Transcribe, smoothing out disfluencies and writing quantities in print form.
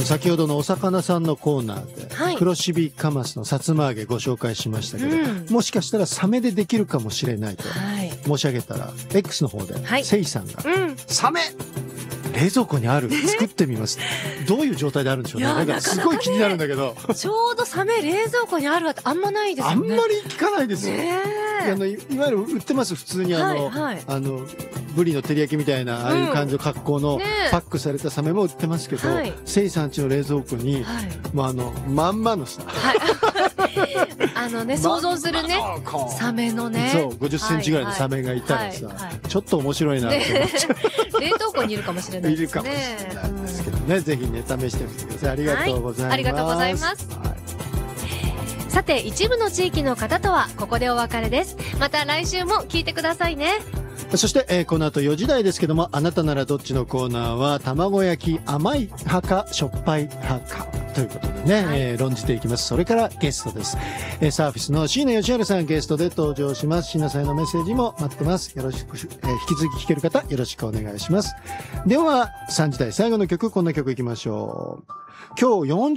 先ほどのお魚さんのコーナーで、 はい、 黒シビカマスのさつま揚げご紹介しましたけど、もしかしたらサメでできるかもしれないと申し上げたら、X の方で、せいさんが、サメ冷蔵庫にある作ってみます。どういう状態であるんでしょうね。なんかすごい気になるんだけど。 ちょうどサメ冷蔵庫にあるってあんまないですよね。 あんまり聞かないですよ。いわゆる売ってます。普通にブリの照り焼きみたいなああいう感じの格好のパックされたサメも売ってますけど、せいさんちの冷蔵庫に、まんまのさ。 想像するね、サメのね。 そう、50センチぐらいのサメがいたらさ、ちょっと面白いなって思っちゃう。 冷凍庫にいるかもしれないですね。 いるかもしれないですけどね。ぜひね、試してみてください。ありがとうございます。 ありがとうございます。さて、一部の地域の方とはここでお別れです。また来週も聞いてくださいね。 そして、この後4時台ですけども、あなたならどっちのコーナーは、卵焼き甘い派かしょっぱい派かということでね、論じていきます。それからゲストです。サーフィスの椎名義治さんゲストで登場します。椎名さんへのメッセージも待ってます。よろしく、引き続き聞ける方よろしくお願いします。では3時台最後の曲、こんな曲いきましょう。今日